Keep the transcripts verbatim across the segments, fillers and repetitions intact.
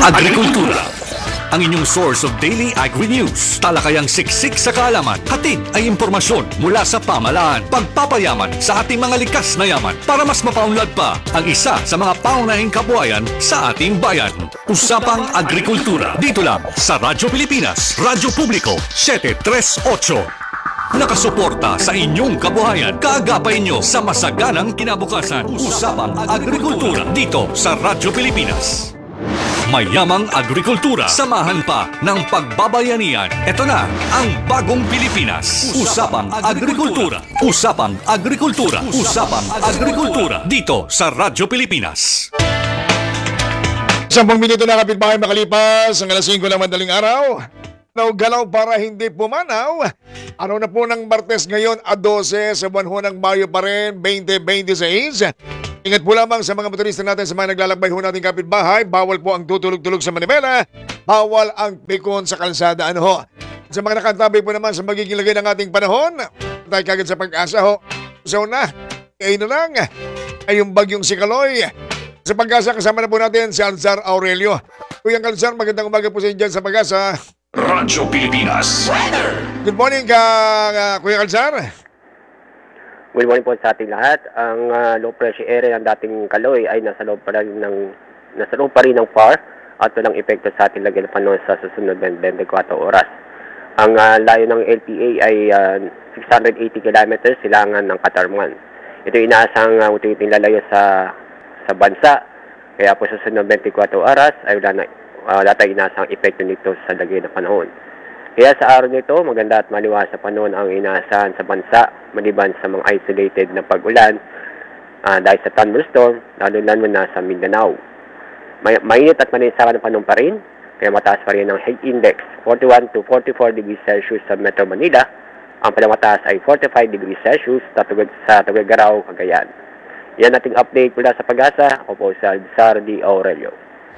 Agrikultura, ang inyong source of daily agri-news. Talakayang siksik sa kaalaman, hatid ay impormasyon mula sa pamahalaan. Pagpapayaman sa ating mga likas na yaman para mas mapaunlad pa ang isa sa mga paunahing kabuhayan sa ating bayan. Usapang Agrikultura, dito lang sa Radyo Pilipinas, Radyo Publiko, seven three eight. Nakasuporta sa inyong kabuhayan, kaagapay nyo sa masaganang kinabukasan. Usapang Agrikultura, dito sa Radyo Pilipinas. Mayamang agrikultura, samahan pa ng pagbabayanihan. Ito na ang bagong Pilipinas. Usapang Agrikultura. Usapang Agrikultura. Usapang Agrikultura. Dito sa Radyo Pilipinas. Sampung minuto na kapitbahay makalipas ang alas singko ng madaling araw. Galaw para hindi pumanaw. Ano na po ng Martes ngayon, a twelve sa buwan ho ng Mayo pa rin, twenty twenty-six. Ingat po lamang sa mga motorista natin sa mga naglalakbay ho nating kapitbahay. Bawal po ang tutulog-tulog sa manibela. Bawal ang pikon sa kalsada. Ano ho? Sa mga nakantabay po naman sa magiging lagay ng ating panahon, tayo kagad sa pag-asa ho. So na, kayo na lang ay yung bagyong si Kaloy. Sa pag-asa kasama na po natin si Alzar Aurelio. Kuyang Alzar, magandang umaga po sa inyo dyan sa pag-asa. Radyo Pilipinas. Good morning ka, uh, Kuya Alzar. Good morning po sa ating lahat. Ang uh, low pressure area ng dating Kaloy ay nasa loob pa rin ng nasa loob pa rin ng F A R at walang epekto sa ating lagay ng panahon sa susunod na twenty-four oras. Ang uh, layo ng L P A ay uh, six hundred eighty kilometers silangan ng Katarman. Ito inaasang uh, utiting lalayo sa sa bansa. Kaya po sa susunod na twenty-four oras ay wala na uh, wala tayong inaasang epekto nito sa lagay ng panahon. Kaya sa araw nito, maganda at maliwas sa panahon ang inaasahan sa bansa, maliban sa mga isolated na pag-ulan uh, dahil sa thunderstorm, lalo-lalo na sa Mindanao. May, mainit at maninsakan ng panahon pa rin, kaya mataas pa rin ang heat index, forty-one to forty-four degrees Celsius sa Metro Manila. Ang palamataas ay forty-five degrees Celsius sa Tuguegarao, Cagayan. Yan ating update mula sa Pag-asa. Ako po sa Alzar D. Aurelio.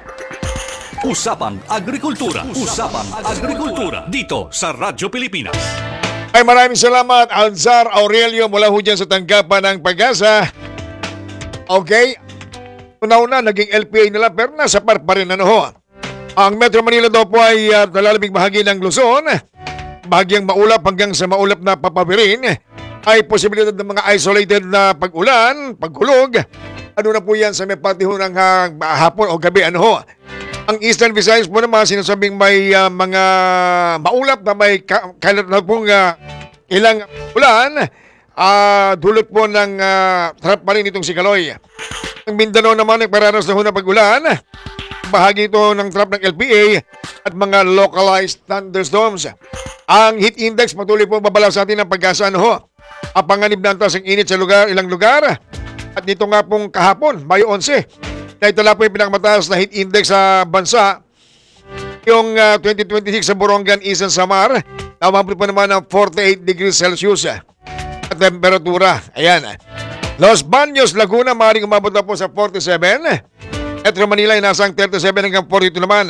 Usapang Agrikultura. Usapang Agrikultura. Dito sa Radyo Pilipinas. Ay maraming salamat, Alzar Aurelio, mula ho dyan sa tanggapan ng Pag-asa. Okay. Una-una, naging L P A nila pero nasa par pa rin. Ano ho? Ang Metro Manila daw po ay uh, nalalabing bahagi ng Luzon. Bahagyang maulap hanggang sa maulap na papabirin. Ay posibilidad ng mga isolated na pag-ulan, paghulog. Ano na po yan sa may pati ho ng uh, hapon o gabi. Ano ho? Ang Eastern Visayas po naman sinasabing may uh, mga maulap na may ka- kalat na pong uh, ilang ulan. Uh, dulot po ng uh, trap pa rin itong si Kaloy. Ang Mindanao naman nagparanas na ho ng pag-ulan. Bahagi ito ng trap ng L P A at mga localized thunderstorms. Ang heat index patuloy po babala sa atin ng Pag-asa. Ano ho? Ang panganib na antas ang init sa lugar, ilang lugar. At dito nga pong kahapon, Mayo eleven, na itala po yung pinakamataas na heat index sa bansa. Yung uh, twenty twenty-six sa Borongan, Eastern Samar, namabot po naman ng forty-eight degrees Celsius at temperatura. Ayan. Los Baños, Laguna, maaaring umabot na po sa forty-seven. Metro Manila ay nasang thirty-seven hanggang forty-two naman.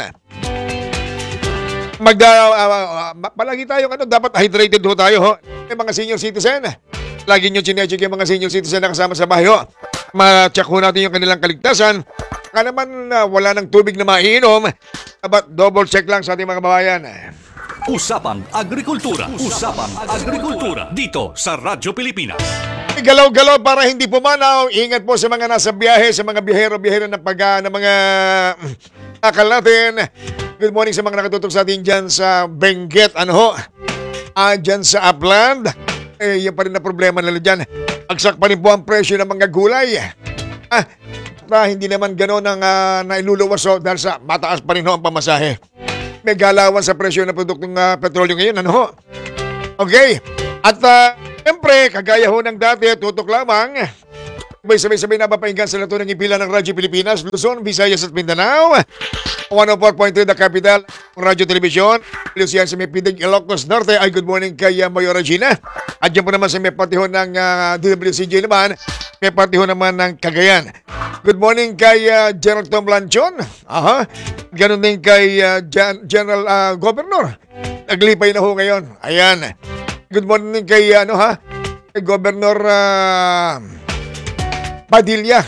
Mag, uh, uh, uh, palagi tayo, ano, dapat hydrated ho tayo. Ho. May mga senior citizen. Lagi nyo chinecheck yung mga senior citizen na kasama sa bahay. Ho. Ma-check ho natin yung kanilang kaligtasan. Kaya naman uh, wala ng tubig na maiinom. But double check lang sa ating mga kababayan. Usapang Agrikultura. Usapang Agrikultura. Dito sa Radyo Pilipinas. Galaw-galaw para hindi pumanaw. Ingat po sa mga nasa biyahe, sa mga biyahero-biyahero ng pag ng mga akal natin. Good morning sa mga nakatutok sa atin dyan sa Benguet. Ano ho? Ah, dyan sa Upland. Eh, yan pa rin na problema nila dyan. Agsak pa rin po ang presyo ng mga gulay. Ah, na hindi naman gano'n ang uh, nailuluwas so, dahil sa mataas pa rin ho ang pamasahe. May galawan sa presyo ng produktong uh, petrolyo ngayon. Ano ho? Okay. At uh, siyempre, kagaya ho ng dati, tutok lamang. May sabay-sabay na papahingan sa lato ng ipila ng Radyo Pilipinas, Luzon, Visayas at Mindanao. one oh four point three The Capital, Radyo Telebisyon. Lucian sa may Pidig, Ilocos Norte. Ay good morning kay uh, Mayor Regina. At dyan po naman sa may patihon ng uh, D W C J naman, may patihon naman ng Cagayan. Good morning kay uh, General Tom Lanchon. Aha. Ganon din kay uh, Gen- General uh, Governor. Naglipay na ho ngayon. Ayan. Good morning kay ano ha? Kay Governor uh, Padilla.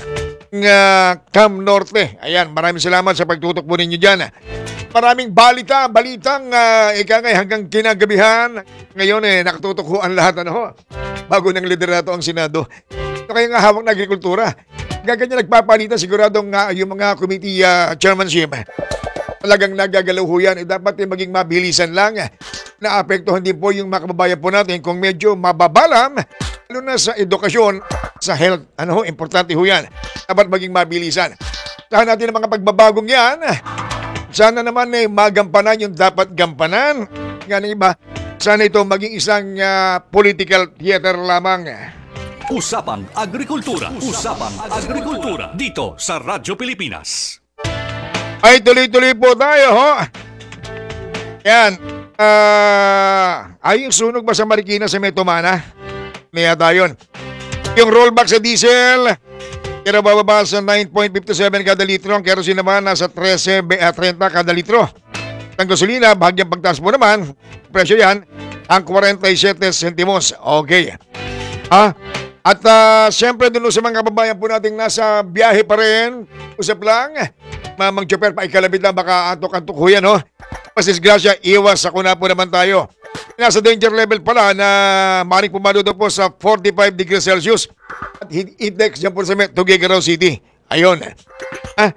uh, Cam Norte. Ayan, maraming salamat sa pagtutok po ninyo dyan. Maraming balita, balitang uh, ika ngay hanggang kinagabihan. Ngayon eh, nakatutok ho ang lahat. Ano ho? Bago ng liderato ang Senado. Ito kayo nga hawak na agrikultura. Gaganyan nagpapalitan siguradong uh, yung mga committee uh, chairmanship. Talagang nagagalaw ho yan. Eh, dapat eh, maging mabilisan lang. Naapektuhan din po yung mga kababayan po natin kung medyo mababalam. Lalo na sa edukasyon, sa health. Ano ho, importante ho yan. Dapat maging mabilisan. Saan natin ang mga pagbabagong yan? Sana naman eh, magampanan yung dapat gampanan. Nga ng iba, sana ito maging isang uh, political theater lamang. Usapang Agrikultura. Usapang Agrikultura. Dito sa Radyo Pilipinas. Ay, tuloy-tuloy po tayo, ho. Yan. Ah, ay, yung sunog ba sa Marikina sa Metomana? Niya tayo. Yung rollback sa diesel, kaya bababa sa nine point five seven kada litro. Ang kerosene naman nasa thirteen thirty kada litro. Ang gasolina, bahagyang pagtaas mo naman. Presyo yan, ang forty-seven centimos. Okay. Ah, at uh, siyempre dun sa mga kababayan po nating nasa biyahe pa rin, usap lang, mamang chopper pa ikalabit lang, baka antok-antok ho yan, ho. Mas disgrasya, iwas ako na po naman tayo. Nasa danger level pala na maring pumalo daw po sa forty-five degrees Celsius at heat index dyan po sa Tuguegarao City. Ayun. Ah.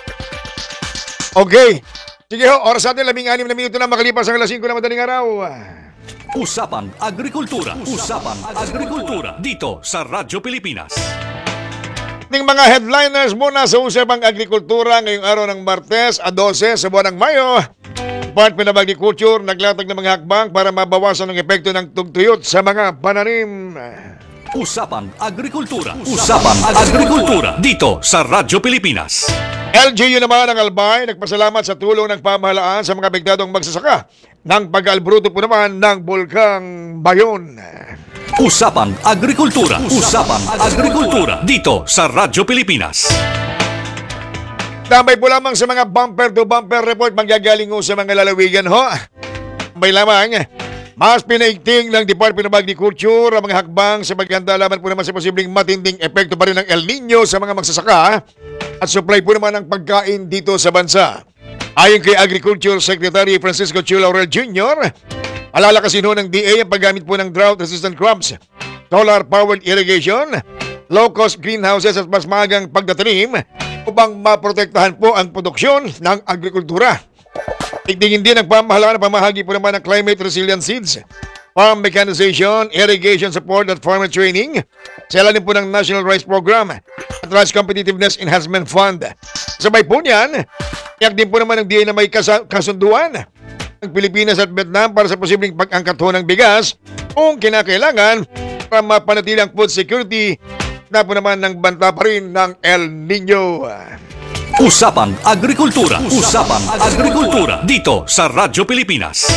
Okay. Sige ho, oras natin, labing anim na minuto na makalipas ang alas singko na madaling araw. Usapang Agrikultura. Usapang Agrikultura. Dito sa Radyo Pilipinas. Ating mga headliners muna sa Usapang Agrikultura ngayong araw ng Martes, twelve sa buwan ng Mayo. Department of Agriculture naglatag ng mga hakbang para mabawasan ang epekto ng tugtuyot sa mga pananim. Usapang Agrikultura. Usapang Agrikultura. Dito sa Radyo Pilipinas. L G U naman ang Albay nagpasalamat sa tulong ng pamahalaan sa mga apektadong magsasaka ng pag-albruto po naman ng Bulkang Bayon. Usapang Agrikultura. Usapang Agrikultura. Dito sa Radyo Pilipinas. Tambay po lamang sa mga bumper-to-bumper report manggagaling ho sa mga lalawigan ho. Tambay lamang, mas pinaigting ng Department of Agriculture ang mga hakbang sa paghanda laban po naman sa posibleng matinding epekto pa rin ng El Nino sa mga magsasaka at supply po naman ng pagkain dito sa bansa. Ayon kay Agriculture Secretary Francisco Chu Laurel Junior, alalakasin ho ng D A ang paggamit po ng drought-resistant crops, solar-powered irrigation, low-cost greenhouses at mas magang pagtatanim upang maprotektahan po ang produksyon ng agrikultura. Tigtingin din ang pamahalaan na pamahagi po naman ng climate resilient seeds, farm mechanization, irrigation support at farmer training sa ilalim po ng National Rice Program at Rice Competitiveness Enhancement Fund. Sabay po niyan, tiyak din po naman ng D A na may kas- kasunduan ng Pilipinas at Vietnam para sa posibleng pag-angkat ho ng bigas kung kinakailangan para mapanatili ang food security na po naman ng banta pa rin ng El Nino. Usapang Agrikultura. Usapang Agrikultura. Dito sa Radyo Pilipinas.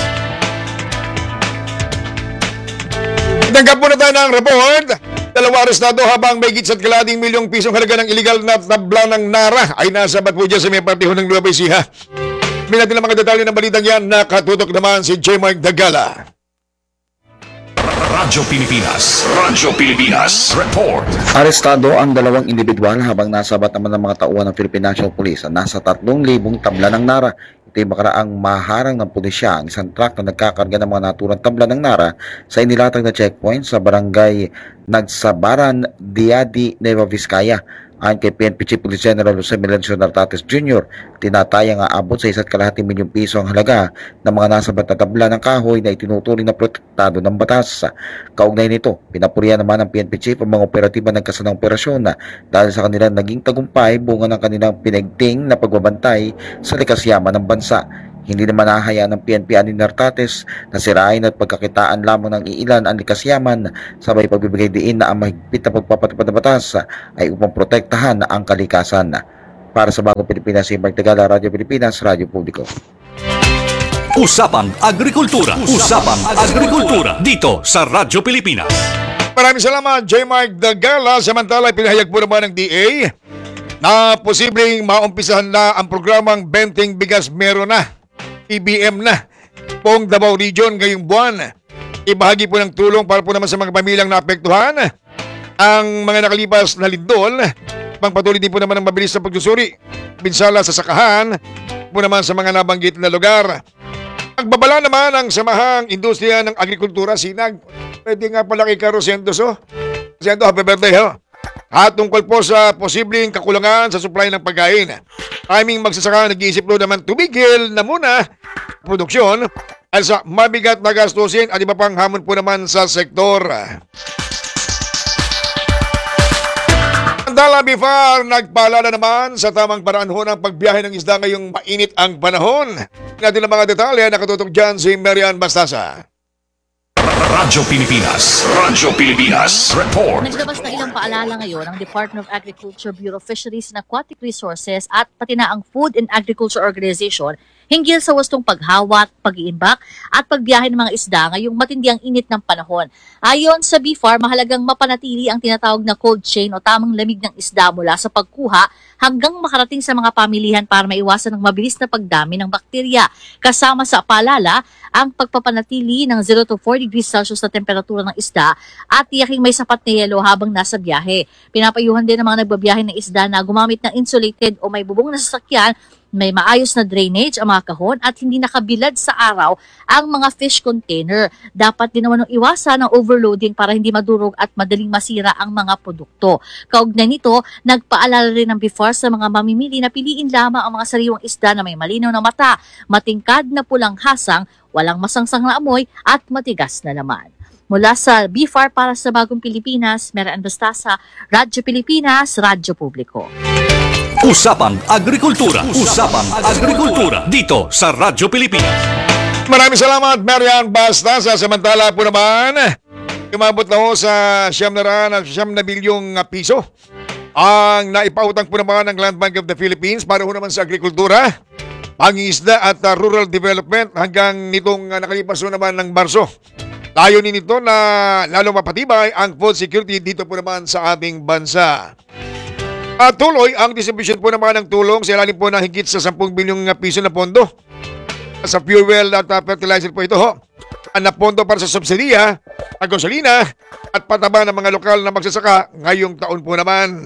Tanggap po na tayo ng report. Dalawa arestado habang may git sa kalating milyong pisong halaga ng illegal na tabla ng Nara ay nasabat po dyan sa may partiho ng Nueva Ecija. May natin ang mga detalye ng balitang yan. Nakatutok naman si J. Mark Dagala. Radyo Pilipinas. Radyo Pilipinas. Report. Arestado ang dalawang individual habang nasabat naman ng mga tauhan ng Philippine National Police na nasa tatlong libong tabla ng Nara. Ito'y makaraang maharang ng pulisya ang isang truck na nagkakarga ng mga naturang tabla ng Nara sa inilatag na checkpoint sa barangay Nagsabaran, Diadi, Nueva Vizcaya. Ayon kay P N P Chief Police General Jose Melencio Nartates Junior, tinatayang aabot sa isa't kalahating milyong piso ang halaga ng mga nasabat na tabla ng kahoy na itinuturing na protektado ng batas. Kaugnay nito, pinapurihan naman ng P N P Chief ang mga operatiba ng kasanang operasyon na dahil sa kanilang naging tagumpay bunga ng kanilang pinagting na pagbabantay sa likas yaman ng bansa. Hindi naman nahahayaan ng P N P ani Nartates na sirain at pagkakitaan lamang ng iilan ang likas yaman, sabay pagbibigay diin na ang mahigpit na pagpapatupad ng batas ay upang protektahan ang kalikasan. Para sa Bagong Pilipinas, si Mark Tagala, Radyo Pilipinas, Radyo Publiko. Usapang Agrikultura. Usapang Agrikultura. Dito sa Radyo Pilipinas. Maraming salamat, J. Mark Dagala. Samantala, pinahayag po naman ng D A na posibleng maumpisahan na ang programang Benting Bigas Meron na. I B M na pong Davao Region ngayong buwan. Ibahagi po ng tulong para po naman sa mga pamilyang naapektuhan ang mga nakalipas na lindol Pangpatuloy din po naman ang mabilis na pagsusuri. Pinsala sa sakahan po naman sa mga nabanggit na lugar. Nagbabala naman ang Samahang Industriya ng Agrikultura, Sinag. Pwede nga pala kay Caro Cientos, oh. Cientos, happy birthday, ho. At tungkol po sa posibleng kakulangan sa supply ng pagkain. Aming magsasaka nag-iisip po naman tumigil na muna produksyon at sa mabigat na gastusin at iba pang hamon po naman sa sektor. Mandala Bifar, nagpaalala naman sa tamang paraan ho ng pagbiyahe ng isda ngayong mainit ang panahon. Natin ang mga detalye, nakatutok dyan si Marian Bastasa. Radyo Pilipinas. Radyo Pilipinas. Report. Naglabas na ilang paalala ngayon ng Department of Agriculture, Bureau of Fisheries and Aquatic Resources at pati na ang Food and Agriculture Organization hinggil sa wastong paghawat, pag-iimbak at pagbiyahe ng mga isda ngayong matindi ang init ng panahon. Ayon sa B F A R, mahalagang mapanatili ang tinatawag na cold chain o tamang lamig ng isda mula sa pagkuha hanggang makarating sa mga pamilihan para maiwasan ang mabilis na pagdami ng bakterya. Kasama sa paalala, ang pagpapanatili ng zero to four degrees Celsius na temperatura ng isda at tiyaking may sapat na yelo habang nasa biyahe. Pinapayuhan din ng mga nagbabiyahe ng isda na gumamit ng insulated o may bubong na sasakyan, may maayos na drainage ang mga kahon at hindi nakabilad sa araw ang mga fish container. Dapat din naman iwasan ang overloading para hindi madurog at madaling masira ang mga produkto. Kaugnay nito, nagpaalala rin ng B F A R sa mga mamimili na piliin lamang ang mga sariwang isda na may malinaw na mata, matingkad na pulang hasang, walang masangsang na amoy at matigas na laman. Mula sa B F A R para sa Bagong Pilipinas, Marian Bastasa, Radyo Pilipinas, Radyo Publiko. Usapang Agrikultura. Usapang Agrikultura. Dito sa Radyo Pilipinas. Maraming salamat, Marian Bastasa. Samantala po naman, umabot na ho sa siyam na raan at siyam na bilyong piso ang naipautang po naman ng Land Bank of the Philippines para ho naman sa agrikultura, pangingisda at uh, rural development hanggang nitong uh, nakalipas ho naman ng Marso. Layunin nito na lalong mapatibay ang food security dito po naman sa ating bansa. At tuloy ang distribution po naman ng tulong sa ilalim po ng higit sa sampung bilyong piso na pondo. Sa fuel at uh, fertilizer po ito ho. Ang napondo para sa subsidiya, ang gasolina at pataba ng mga lokal na magsasaka ngayong taon po naman.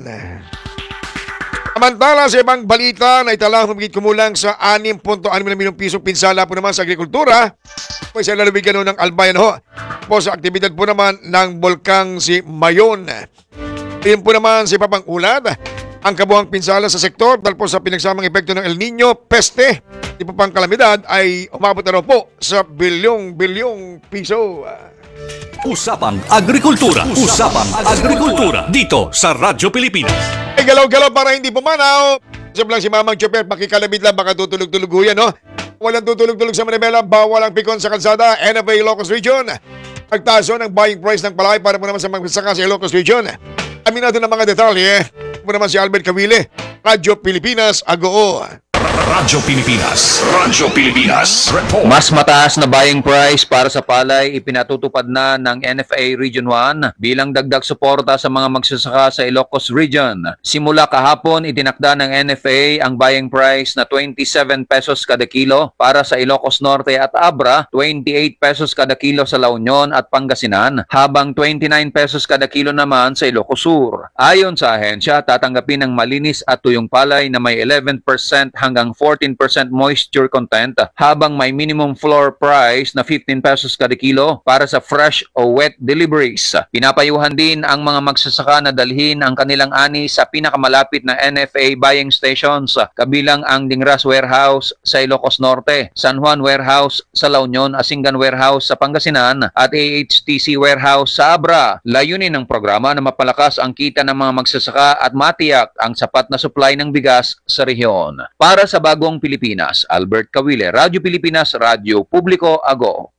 Samantala sa ibang balita na italang humigit kumulang sa anim punto anim na milyong pisong pinsala po naman sa agrikultura. Po sa lalawigan ng Albayan ho. Po sa aktibidad po naman ng Bulkang si Mayon. Iyon po naman si Papang Ulad. Ang kabuang pinsala sa sektor dahil po sa pinagsamang epekto ng El Nino, peste, di po pang kalamidad ay umabot na raw po sa bilyong-bilyong piso. Usapang Agrikultura. Usapang Agrikultura. Dito sa Radyo Pilipinas. Ay galaw-galaw para hindi pumanaw. Sabi lang si Mamang Choper, pakikalabit lang, baka tutulog-tulog ho yan, no? Walang tutulog-tulog sa Manibela, bawal ang pikon sa kalsada, N F A Ilocos Region. Nagtaso ng buying price ng palay para po naman sa magsasaka sa Ilocos Region. Amin natin ang mga detalye. Po naman si Albert Cavile, Radyo Pilipinas, Agoo. Radyo Pilipinas. Radyo Pilipinas. Report. Mas mataas na buying price para sa palay ipinatutupad na ng N F A Region one bilang dagdag suporta sa mga magsasaka sa Ilocos Region. Simula kahapon, itinakda ng N F A ang buying price na twenty-seven pesos kada kilo para sa Ilocos Norte at Abra, twenty-eight pesos kada kilo sa La Union at Pangasinan, habang twenty-nine pesos kada kilo naman sa Ilocos Sur. Ayon sa ahensya, tatanggapin ng malinis at tuyong palay na may eleven percent hanggang fourteen percent moisture content, habang may minimum floor price na fifteen pesos kada kilo para sa fresh o wet deliveries. Pinapayuhan din ang mga magsasaka na dalhin ang kanilang ani sa pinakamalapit na N F A buying stations, kabilang ang Dingras Warehouse sa Ilocos Norte, San Juan Warehouse sa La Union, Asingan Warehouse sa Pangasinan at A H T C Warehouse sa Abra. Layunin ng programa na mapalakas ang kita ng mga magsasaka at matiyak ang sapat na supply ng bigas sa rehiyon. Para sa Bagong Pilipinas, Albert Cavile, Radyo Pilipinas, Radyo Publiko, Agoo.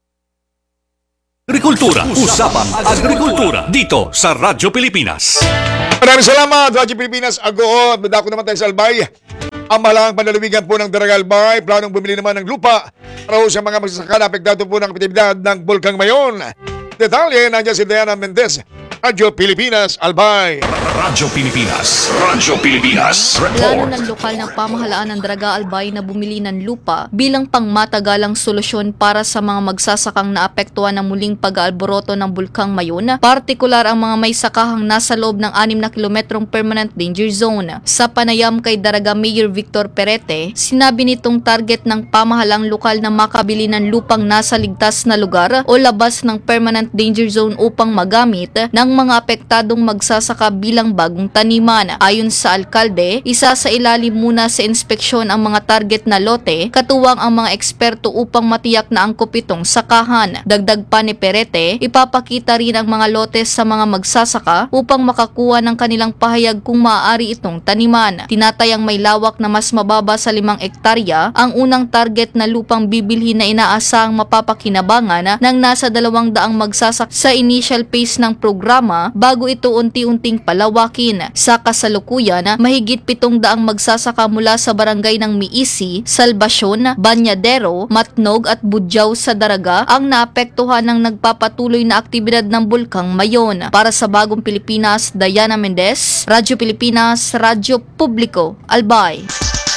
Agrikultura. Usapang Agrikultura. Dito sa Radyo Pilipinas. Maraming salamat, Radyo Pilipinas, Agoo. Dako naman tayo sa Albay. Ang malaking panlalawigan po ng Daraga Albay, planong bumili naman ng lupa para sa mga magsasaka na apektado po ng aktibidad ng Bulkang Mayon. Detalye, nandiyan si Diana Mendez. Radyo Pilipinas, Albay. Radyo Pilipinas. Radyo Pilipinas. Plano ng lokal na pamahalaan ng Daraga Albay na bumili ng lupa bilang pangmatagalang solusyon para sa mga magsasakang naapektuhan ng muling pag-aalboroto ng Bulkang Mayon, partikular ang mga may sakahang nasa loob ng anim na kilometrong permanent danger zone. Sa panayam kay Daraga Mayor Victor Perete, sinabi nitong target ng pamahalang lokal na makabili ng lupang nasa ligtas na lugar o labas ng permanent danger zone upang magamit ng mga apektadong magsasaka bilang bagong taniman. Ayon sa alkalde, isa sa ilalim muna sa inspeksyon ang mga target na lote, katuwang ang mga eksperto upang matiyak na angkop itong sakahan. Dagdag pa ni Perete, ipapakita rin ang mga lote sa mga magsasaka upang makakuha ng kanilang pahayag kung maaari itong taniman. Tinatayang may lawak na mas mababa sa limang ektarya ang unang target na lupang bibilhin na inaasahang mapapakinabangan ng nasa dalawang daang magsasak sa initial phase ng programa bago ito unti-unting palawakin. Sa kasalukuyan, mahigit pitong daang magsasaka mula sa barangay ng Miisi, Salvacion, Banyadero, Matnog at Budyaw sa Daraga ang naapektuhan ng nagpapatuloy na aktibidad ng Bulkang Mayon. Para sa Bagong Pilipinas, Diana Mendez, Radyo Pilipinas, Radyo Publiko, Albay.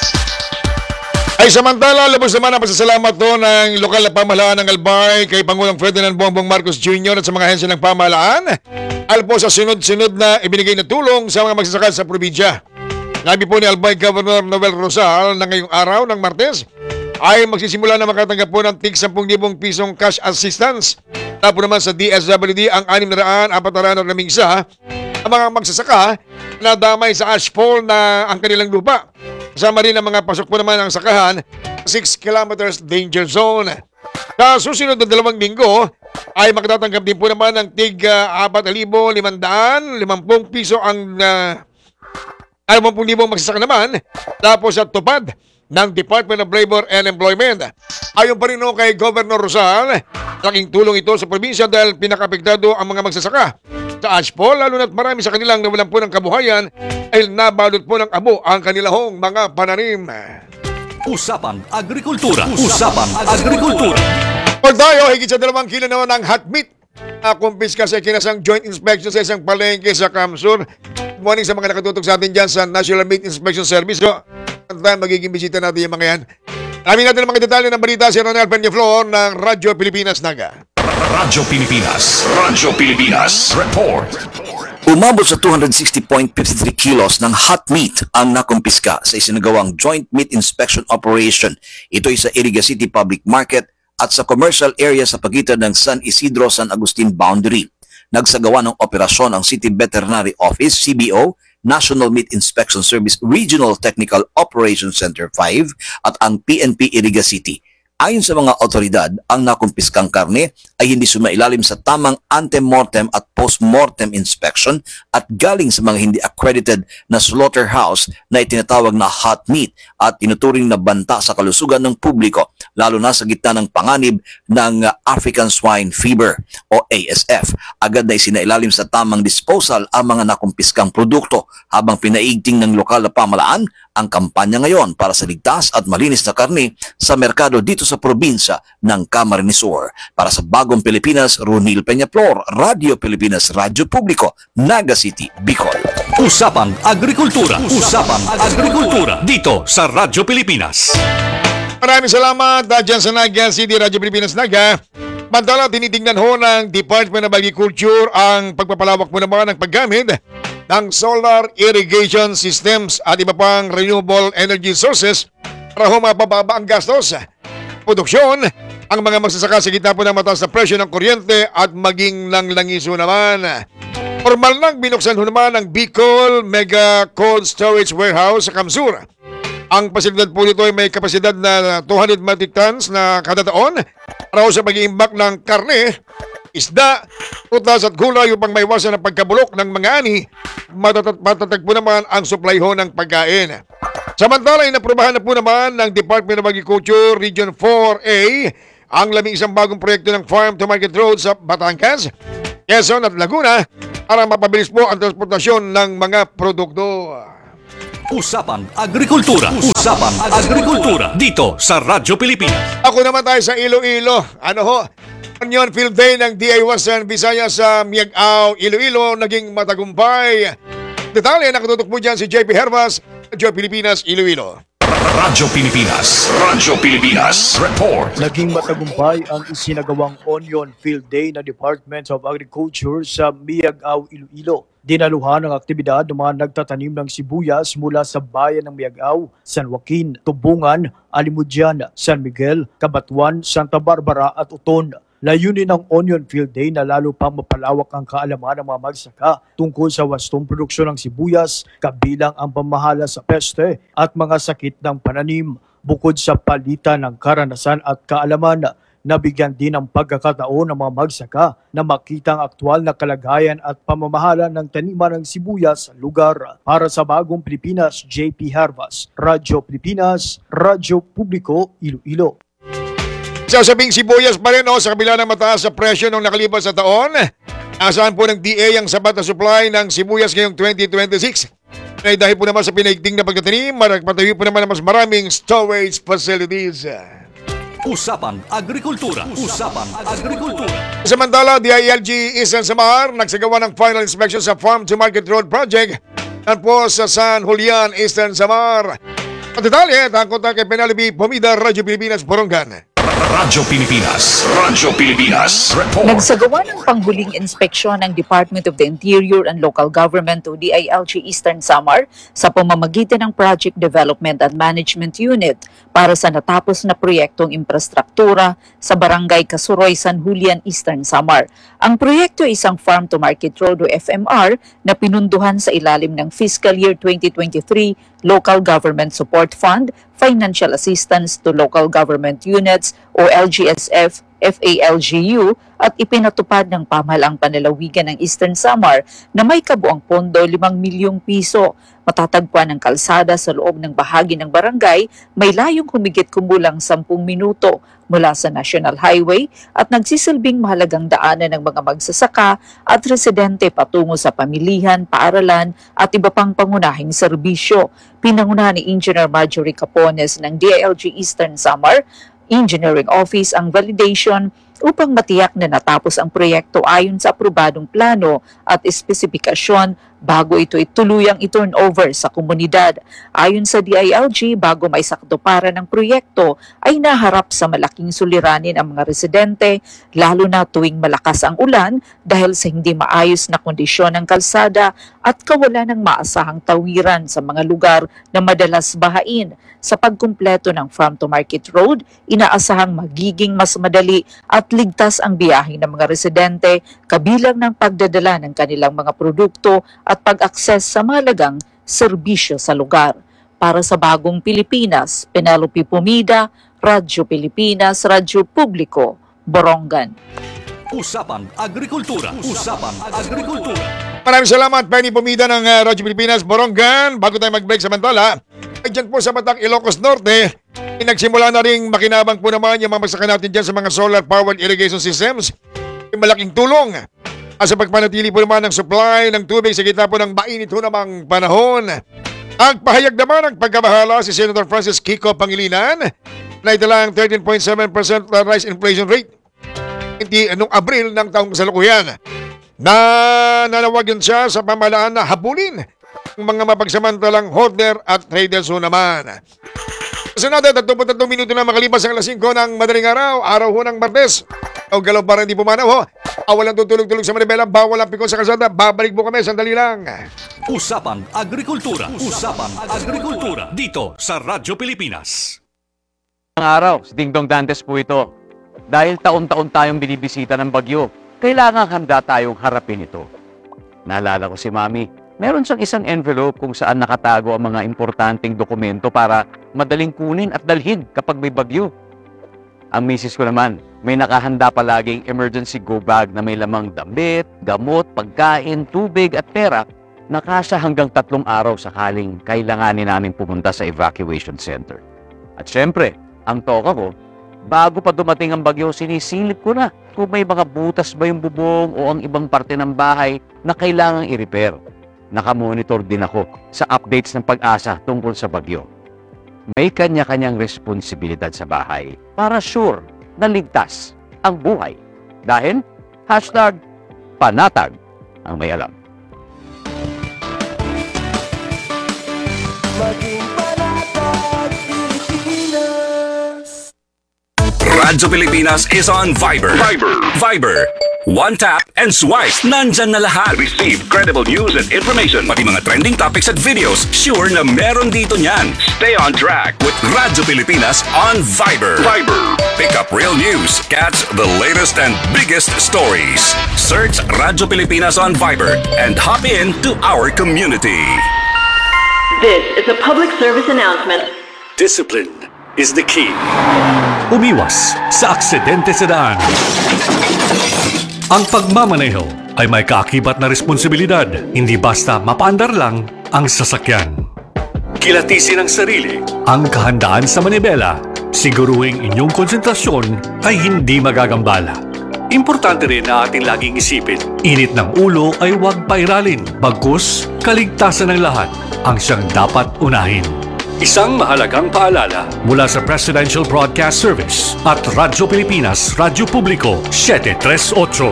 Ay samantala, lubos naman ang pasasalamat doon ng lokal na pamahalaan ng Albay kay Pangulong Ferdinand Bongbong Marcos Junior at sa mga ahensya ng pamahalaan. Alpo sa sunod-sunod na ibinigay na tulong sa mga magsasaka sa probinsya. Nabi po ni Albay Governor Noel Rosal na ngayong araw ng Martes ay magsisimula na makatanggap po ng tig ten thousand pisong cash assistance. Tapo naman sa D S W D ang six hundred forty-four na mingsa ang mga magsasaka na damay sa ashfall na ang kanilang lupa. Kasama rin ang mga pasok po naman ang sakahan six kilometers danger zone. Sa susunod na dalawang linggo ay makatatanggap din po naman ng tig uh, four thousand five hundred fifty piso ang uh, fifty thousand magsasaka naman tapos sa tupad ng Department of Labor and Employment. Ayon pa rin no kay Governor Rosal, laking tulong ito sa probinsya dahil pinakapektado ang mga magsasaka sa ashfall, lalo na't marami sa kanilang nawalan po ng kabuhayan ay nabalot po ng abo ang kanilahong mga pananim. Usapang Agrikultura. Usapang Agrikultura. O tayo, higit sa dalawang kilo naman ng hot meat na kumpiska sa kinasang joint inspection sa isang palengke sa Kamsur. Good morning sa mga nakatutok sa atin dyan sa National Meat Inspection Service. So, at tayo magiging bisita natin yung mga yan. Alamin natin ang mga detalye ng balita si Ronald Peñaflor ng Radyo Pilipinas Naga. Radyo Pilipinas. Radyo Pilipinas. Report. Umabot sa two hundred sixty point five three kilos ng hot meat ang nakumpiska sa isinagawang Joint Meat Inspection Operation. Ito ay sa Iriga City Public Market at sa commercial area sa pagitan ng San Isidro-San Agustin boundary. Nagsagawa ng operasyon ang City Veterinary Office, C B O, National Meat Inspection Service Regional Technical Operations Center five at ang P N P Iriga City. Ayon sa mga otoridad, ang nakumpiskang karne ay hindi sumailalim sa tamang ante-mortem at post-mortem inspection at galing sa mga hindi accredited na slaughterhouse na itinatawag na hot meat at tinuturing na banta sa kalusugan ng publiko, lalo na sa gitna ng panganib ng African Swine Fever o A S F. Agad na isinailalim sa tamang disposal ang mga nakumpiskang produkto habang pinaigting ng lokal na pamahalaan ang kampanya ngayon para sa ligtas at malinis na karne sa merkado dito sa probinsya ng Camarines Sur. Para sa Bagong Pilipinas, Ronil Peñaflor, Radyo Pilipinas, Radyo Publiko, Naga City, Bicol. Usapang Agrikultura. Usapang Agrikultura. Dito sa Radyo Pilipinas. Maraming salamat uh, dyan sa Naga City, Radyo Pilipinas Naga. Mantala, tinitingnan ho ng Department of Agriculture ang pagpapalawak mo naman ng paggamit ng solar irrigation systems at iba pang renewable energy sources para ho mapababa ang gastos, produksyon, ang mga magsasaka sa gitna po ng mataas na presyo ng kuryente at maging ng langiso naman. Formal nang binuksan ho naman ang Bicol Mega Cold Storage Warehouse sa Kamsur. Ang pasilidad po nito ay may kapasidad na two hundred metric tons na kada taon para ho sa pag-iimbak ng karne, isda, prutas at gulay upang maiwasan ang pagkabulok ng mga ani. Matat- matatag po naman ang supply ho ng pagkain. Samantala, inaprubahan na po naman ng Department of Agriculture Region four A ang labing isang bagong proyekto ng Farm to Market Road sa Batangas, Quezon at Laguna para mapabilis po ang transportasyon ng mga produkto. Usapang Agrikultura. Usapang Agrikultura. Dito sa Radyo Pilipinas. Ako naman tayo sa Iloilo. Ano ho? Onion Field Day ng D I Western Visayas sa Miag-Ao, Iloilo naging matagumpay. Detalye nakatutok po dyan si J P Hervas, Radyo Pilipinas, Iloilo. Radyo Pilipinas. Radyo Pilipinas. Report. Naging matagumpay ang isinagawang Onion Field Day ng Department of Agriculture sa Miag-Ao, Iloilo. Dinaluhan ang aktibidad ng mga nagtatanim ng sibuyas mula sa bayan ng Miag-Ao, San Joaquin, Tubungan, Alimudian, San Miguel, Cabatuan, Santa Barbara at Uton. Layunin ng Onion Field Day na lalo pang mapalawak ang kaalaman ng mga magsaka tungkol sa wastong produksyon ng sibuyas, kabilang ang pamahala sa peste at mga sakit ng pananim. Bukod sa palitan ng karanasan at kaalaman, nabigyan din ng pagkakataon ng mga magsaka na makita ang aktual na kalagayan at pamamahala ng taniman ng sibuyas sa lugar. Para sa Bagong Pilipinas, J P Hervas, Radyo Pilipinas, Radyo Publiko, Iloilo. Sasabing sibuyas pa rin o sa kabila ng mataas sa presyo nung nakalipas sa taon. Asahan po ng D A ang sapat na supply ng sibuyas ngayong twenty twenty-six. Ay dahil po naman sa pinaigting na pagtatanim, maragpatayo po naman ng mas maraming storage facilities. Usapang Agrikultura. Usapang Agrikultura. Samantala, D I L G Eastern Samar nagsagawa ng final inspection sa Farm to Market Road Project at po sa San Julian, Eastern Samar. At detalye, takot na kay Penelope Pomida, Radyo Pilipinas, Borongan. Radyo Pilipinas. Radyo Pilipinas. Report. Nagsagawa ng panghuling inspeksyon ng Department of the Interior and Local Government o D I L G Eastern Samar sa pamamagitan ng Project Development and Management Unit para sa natapos na proyektong infrastruktura sa Barangay Kasuroy, San Julian, Eastern Samar. Ang proyekto ay isang Farm to Market Road o F M R na pinunduhan sa ilalim ng Fiscal Year twenty twenty-three Local Government Support Fund, Financial Assistance to Local Government Units o L G S F, F A L G U at ipinatupad ng pamahalaang panlalawigan ng Eastern Samar na may kabuang pondo limang milyong piso. Matatagpuan ng kalsada sa loob ng bahagi ng barangay, may layong humigit kumulang sampung minuto mula sa National Highway at nagsisilbing mahalagang daanan ng mga magsasaka at residente patungo sa pamilihan, paaralan at iba pang pangunahing serbisyo. Pinangunahan ni Engineer Marjorie Capones ng D I L G Eastern Samar Engineering Office ang validation upang matiyak na natapos ang proyekto ayon sa aprobadong plano at espesipikasyon bago ito ituluyang i-turn over sa komunidad. Ayon sa D I L G, bago may saktuparan ng proyekto ay naharap sa malaking suliranin ang mga residente, lalo na tuwing malakas ang ulan dahil sa hindi maayos na kondisyon ng kalsada at kawalan ng maasahang tawiran sa mga lugar na madalas bahain. Sa pagkumpleto ng Farm to Market Road, inaasahang magiging mas madali at ligtas ang biyahe ng mga residente, kabilang ng pagdadala ng kanilang mga produkto at pag-akses sa mahalagang serbisyo sa lugar. Para sa Bagong Pilipinas, Penelope Pomida, Radyo Pilipinas, Radyo Publiko, Borongan. Usapang Agrikultura. Usapang Agrikultura. Maraming salamat, Penny Pomida ng uh, Radyo Pilipinas, Borongan. Bago tayo mag-break samantala, ay dyan po sa Batang Ilocos Norte, nagsimula na rin makinabang po naman yung mga magsaka natin dyan sa mga solar-powered irrigation systems. Yung malaking tulong sa pagpanatili po naman ng supply ng tubig sa gitna po ng mainit ho namang panahon. Ang pahayag naman ng pagkabahala si Senator Francis Kiko Pangilinan na italang thirteen point seven percent rise inflation rate hindi noong Abril ng taong kasalukuyan. Na nanawagan siya sa pamahalaan na habulin ang mga mapagsamantalang hoarder at traders ho naman. Sa natin, tatlumput-tatlong minuto na makalipas ang alas singko ng madaling araw, araw ho ng Martes. O galaw para hindi pumanaw ho. Awalang tutulog-tulog sa Manibela, bawal ang pikon sa kalsada. Babalik po kami, sandali lang. Usapang Agrikultura. Usapang Agrikultura. Dito sa Radyo Pilipinas. Ang araw, si Dingdong Dantes po ito. Dahil taon-taon tayong binibisita ng bagyo, kailangan handa tayong harapin ito. Naalala ko si Mami, meron siyang isang envelope kung saan nakatago ang mga importanteng dokumento para madaling kunin at dalhin kapag may bagyo. Ang misis ko naman, may nakahanda palaging emergency go bag na may lamang damit, gamot, pagkain, tubig at pera na kasya hanggang tatlong araw sakaling kailanganin namin pumunta sa evacuation center. At syempre, ang toka ko, bago pa dumating ang bagyo, sinisilip ko na kung may mga butas ba yung bubong o ang ibang parte ng bahay na kailangang i-repair. Nakamonitor din ako sa updates ng Pag-asa tungkol sa bagyo. May kanya-kanyang responsibilidad sa bahay para sure na ligtas ang buhay Dahil, hashtag panatag ang may alam. Radyo Pilipinas is on Viber. Viber. Viber. One tap and swipe. Nandyan na lahat. Receive credible news and information. Pati mga trending topics at videos. Sure na meron dito niyan. Stay on track with Radyo Pilipinas on Viber. Viber. Pick up real news. Catch the latest and biggest stories. Search Radyo Pilipinas on Viber and hop in to our community. This is a public service announcement. Discipline is the key. Umiwas sa aksidente sa daan. Ang pagmamaneho ay may kaakibat na responsibilidad, hindi basta mapaandar lang ang sasakyan. Kilatisin ang sarili, ang kahandaan sa manibela, siguruhing inyong konsentrasyon ay hindi magagambala. Importante rin na ating laging isipin, init ng ulo ay huwag pairalin, bagkus kaligtasan ng lahat ang siyang dapat unahin. Isang mahalagang paalala mula sa Presidential Broadcast Service at Radyo Pilipinas, Radyo Publiko, seven three eight.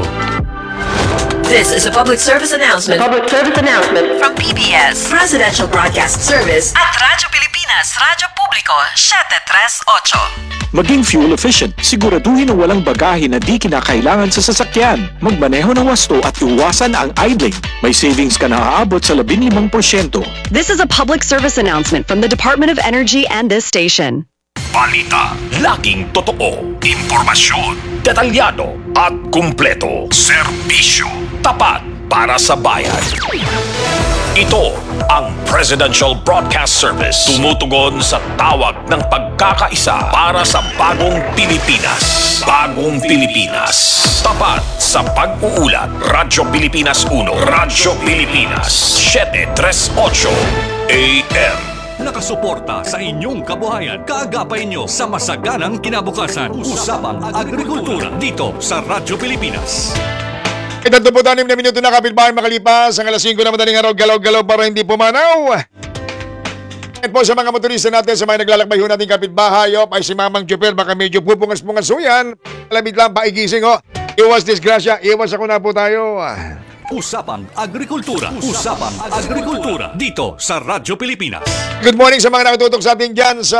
This is a public service announcement. Public service announcement from P B S Presidential Broadcast Service at Radyo Pilipinas, Radyo Publiko, seven three eight. Maging fuel efficient, siguraduhin na walang bagahe na di kinakailangan sa sasakyan. Magmaneho ng wasto at iwasan ang idling. May savings ka na aabot sa fifteen percent. This is a public service announcement from the Department of Energy and this station. Balita, laging totoo, impormasyon, detalyado at kumpleto. Serbisyo, tapat para sa bayan. Ito ang Presidential Broadcast Service. Tumutugon sa tawag ng pagkakaisa para sa bagong Pilipinas. Bagong Pilipinas. Tapat sa pag-uulat. Radyo Pilipinas one. Radyo Pilipinas seven three eight A M. Nakasuporta sa inyong kabuhayan. Kaagapay nyo sa masaganang kinabukasan. Usapang Agrikultura dito sa Radyo Pilipinas. Itatuputanim na minuto na kapitbahay makalipas ang alas singko na madaling araw, galaw-galaw para hindi pumanaw. At po sa mga motorista natin sa mga naglalakbay ho natin kapitbahay, oh, ay si Mamang Joper, baka medyo pupungas-pungas ho yan. Alamit lang, paigising ho. Iwas disgrasya, iwas ako na po tayo. Usapang Agrikultura. Usapang Agrikultura dito sa Radyo Pilipinas. Good morning sa mga nakatutok sa atin dyan sa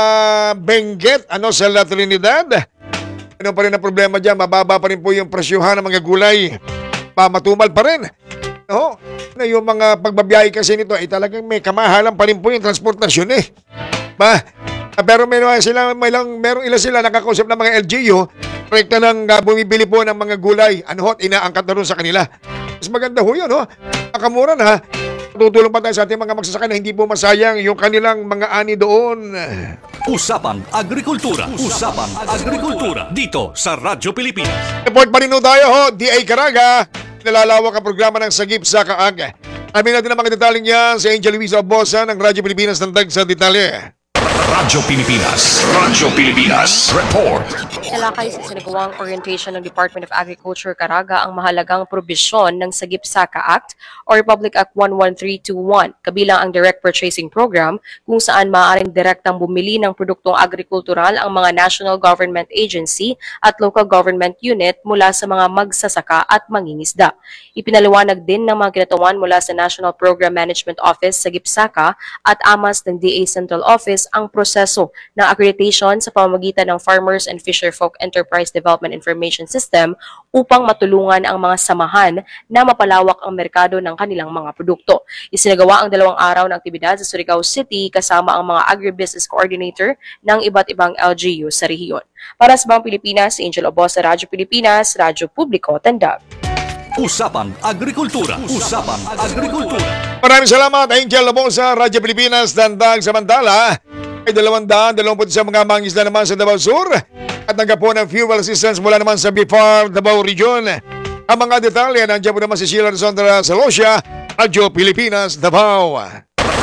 Benguet, ano, sa La Trinidad. Ano pa rin ang problema dyan? Mababa pa rin po yung presyuhan ng mga gulay. Pamatumal pa rin. No? Na yung mga pagbabiyahe kasi nito ay talagang may kamahalan pa rin po yung transportasyon eh. Ba? Pero meron sila, may lang, meron ilan sila nakakausap ng mga L G U, rekta ng uh, bumibili po ng mga gulay. Ano ho? Inaangkat na rin sa kanila. Mas maganda ho yun, ho? Nakamura na, ha? Tutulong pa tayo sa ating mga magsasaka na hindi po masayang yung kanilang mga ani doon. Usapang Agrikultura. Usapang Agrikultura dito sa Radyo Pilipinas. Report pa rin tayo ho, D A Caraga. Nalalawak ang programa ng Sagip sa Kaag. Amin natin ang mga detaleng yan sa Angel Luisa Bosa ng Radyo Pilipinas ng Dag sa detalye. Radyo Pilipinas. Radyo Pilipinas. Report. Talakay sa sinagawang orientation ng Department of Agriculture Caraga ang mahalagang probisyon ng Sagip Saka Act o Republic Act one one three two one, kabilang ang Direct Purchasing Program kung saan maaaring direktang bumili ng produktong agrikultural ang mga National Government Agency at Local Government Unit mula sa mga magsasaka at mangingisda. Ipinaliwanag din ng mga kinatawan mula sa National Program Management Office Sagip Saka at A M A S ng D A Central Office ang proseso ng accreditation sa pamamagitan ng Farmers and Fisherfolk Enterprise Development Information System upang matulungan ang mga samahan na mapalawak ang merkado ng kanilang mga produkto. Isinagawa ang dalawang araw ng aktibidad sa Surigao City kasama ang mga agribusiness coordinator ng iba't ibang L G U sa rehiyon. Para sa Bang Pilipinas, Angel Obos sa Radyo Pilipinas, Radyo Publiko, Tandag. Usapang Agrikultura. Usapang Agrikultura. Maraming salamat, Angel Obos sa Radyo Pilipinas, Tandag. Samantala, ay dalawang daan, dalawang sa mga mangisda naman sa Davao Sur at nanggap po ng fuel assistance mula naman sa B F A R Davao Region. Ang mga detalye, nandiyan po naman si Sheila Sandra Salosya, Radyo Pilipinas, Davao.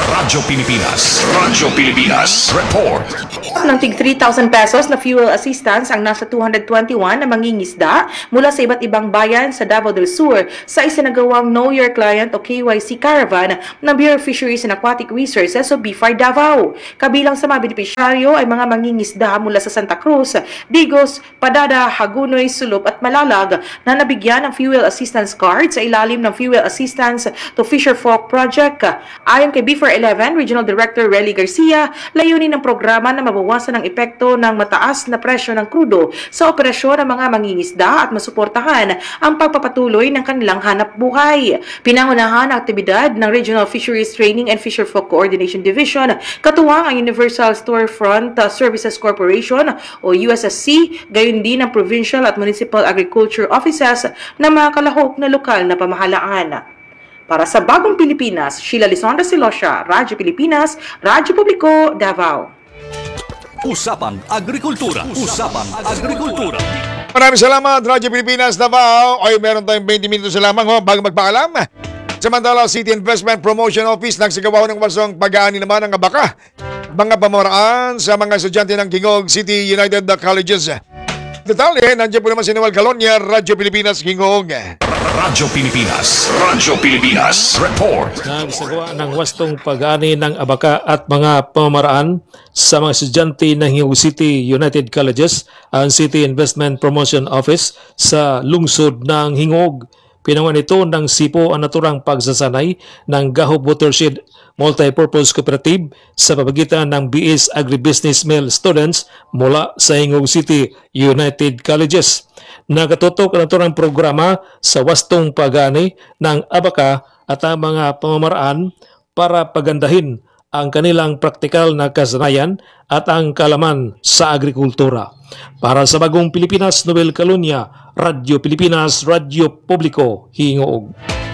Radyo Pilipinas. Radyo Pilipinas. Report. Ng tig three thousand pesos na fuel assistance ang nasa two hundred twenty-one na mangingisda mula sa iba't ibang bayan sa Davao del Sur sa isinagawang Know Your Client o K Y C Caravan ng Bureau of Fisheries and Aquatic Resources o B F A R Davao. Kabilang sa mga benepisyaryo ay mga mangingisda mula sa Santa Cruz, Digos, Padada, Hagunoy, Sulup at Malalag na nabigyan ng fuel assistance card sa ilalim ng Fuel Assistance to Fisher Folk Project. Ayon kay B F A R eleven Regional Director Relly Garcia, layunin ng programa na mabawasan ang epekto ng mataas na presyo ng krudo sa operasyon ng mga mangingisda at masuportahan ang pagpapatuloy ng kanilang hanap buhay. Pinangunahan ang aktibidad ng Regional Fisheries Training and Fisher Folk Coordination Division, katuwang ang Universal Storefront Services Corporation o U S S C, gayon din ang Provincial at Municipal Agriculture Offices ng mga kalahok na lokal na pamahalaan. Para sa Bagong Pilipinas, Sheila Lisandra Silosya, Radyo Pilipinas, Radyo Publiko, Davao. Usapang Agrikultura. Usapang Agrikultura. Maraming salamat, Radyo Pilipinas, Davao. Ay, meron tayong twenty minutos na lamang ho, bago magpaalam. Samantala, City Investment Promotion Office nagsagawa ng wasong pag-aani naman ng abaka. Mga pamaraan sa mga estudyante ng Kingog City United Colleges. Detalye, nandiyan po naman si Noel Calonia, Radyo Pilipinas, Kingog. Radyo Pilipinas. Radyo Pilipinas. Report. Nagsagawa ng wastong pag-ani ng abaka at mga pamamaraan sa mga estudyante ng Hingog City United Colleges ang City Investment Promotion Office sa lungsod ng Hingog. Pinangunan ito ng SIPO ang naturang pagsasanay ng Gahop Watershed Multipurpose Cooperative sa pamagitan ng B S Agribusiness Mill students mula sa Hingog City United Colleges. Nakatutok ang naturang programa sa wastong pag-ani ng abaka at ang mga pamamaraan para pagandahin ang kanilang praktikal na kasanayan at ang kalaman sa agrikultura. Para sa Bagong Pilipinas, Noel Calonia, Radyo Pilipinas, Radyo Publiko, Hingog.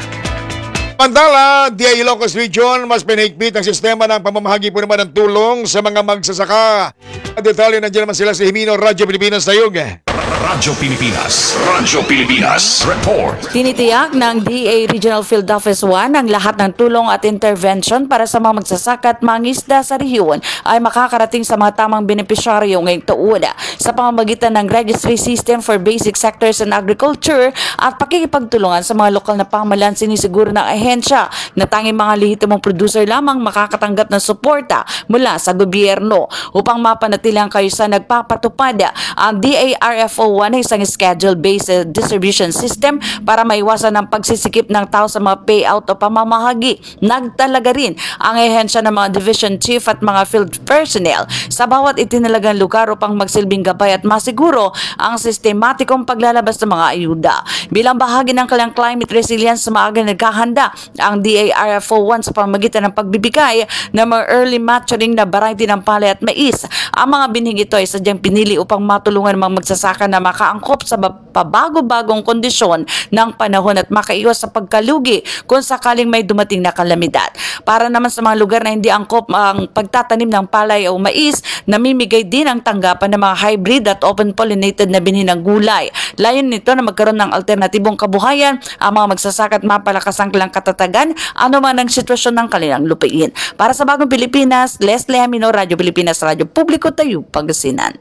Pantala, D I Ilocos Region, mas pinahigpit ang sistema ng pamamahagi po naman ng tulong sa mga magsasaka. At detalye, nandiyan naman sila sa Himino, Radyo Pilipinas, Tayog. Radyo Pilipinas. Radyo Pilipinas. Report. Tinitiyak ng D A Regional Field Office one ang lahat ng tulong at intervention para sa mga magsasaka at mangisda sa rehiyon ay makakarating sa mga tamang benepisyaryo ngayong taon sa pamamagitan ng Registry System for Basic Sectors in Agriculture at pakikipagtulungan sa mga lokal na pamahalaan. Sinisiguro ng ahensya na tanging mga lehitimong producer lamang makakatanggap ng suporta mula sa gobyerno upang mapanatili ang kaayusan. Nagpapatupad ang D A R F O one ay isang schedule-based distribution system para maiwasan ang pagsisikip ng tao sa mga payout o pamamahagi. Nagtalaga rin ang ehensya ng mga division chief at mga field personnel sa bawat itinalagang lugar upang magsilbing gabay at masiguro ang sistematikong paglalabas ng mga ayuda. Bilang bahagi ng kanilang climate resilience, maaga naghahanda ang D A R F O one sa pamamagitan ng pagbibigay ng mga early maturing na variety ng palay at mais. Ang mga bining ito ay sadyang pinili upang matulungan ang mga magsasaka na makaangkop sa pabago-bagong kondisyon ng panahon at makaiwas sa pagkalugi kung sakaling may dumating na kalamidad. Para naman sa mga lugar na hindi angkop ang pagtatanim ng palay o mais, namimigay din ang tanggapan ng mga hybrid at open-pollinated na binhi ng gulay. Layon nito na magkaroon ng alternatibong kabuhayan ang mga magsasaka at mapalakas ang kanilang katatagan ano man ang sitwasyon ng kanilang lupain. Para sa Bagong Pilipinas, Leslie Hamino, Radyo Pilipinas, Radyo Publiko, Tayub, Pangasinan.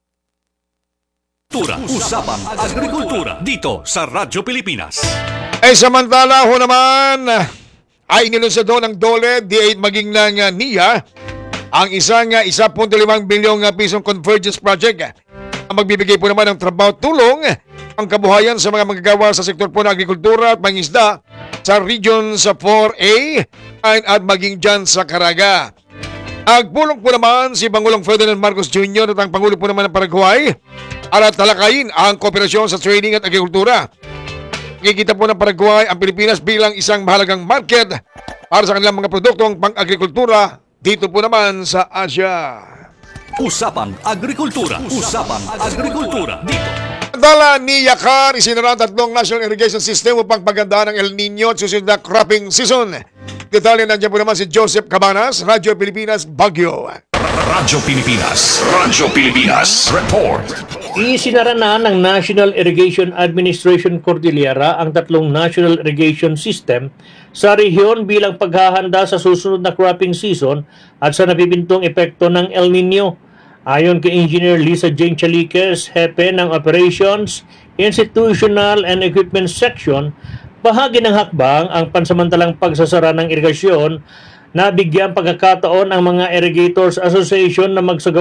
Usapang Agrikultura dito sa Radyo Pilipinas. Ay samantala ho naman ay inilunsad ho ng DOLE, D eight maging ng uh, N I A ang isang uh, one point five bilyong uh, pisong convergence project ang magbibigay po naman ng trabaho tulong ang kabuhayan sa mga magagawa sa sektor po ng agrikultura at pangisda sa region sa four A at maging dyan sa Caraga. Agpulong po naman si Pangulong Ferdinand Marcos Junior at ang Pangulo po naman ng Paraguay para talakayin ang kooperasyon sa training at agrikultura. Nakikita po ng Paraguay ang Pilipinas bilang isang mahalagang market para sa kanilang mga produktong pang-agrikultura dito po naman sa Asia. Usapang Agrikultura. Usapang Agrikultura dito. Dala ni Yakar, isinara ang tatlong national irrigation system upang pagandahan ng El Nino at susunod na cropping season. Detalye, nandiyan po naman si Joseph Cabanas, Radyo Pilipinas, Baguio. Radyo Pilipinas. Radyo Pilipinas. Report. Isinara na ng National Irrigation Administration Cordillera ang tatlong National Irrigation System sa rehiyon bilang paghahanda sa susunod na cropping season at sa nabibintong epekto ng El Nino. Ayon kay Engineer Lisa Jane Chaliques, hepe ng Operations, Institutional and Equipment Section, bahagi ng hakbang ang pansamantalang pagsasara ng irigasyon na bigyang pagkakataon ang mga Irrigators Association na magsagawa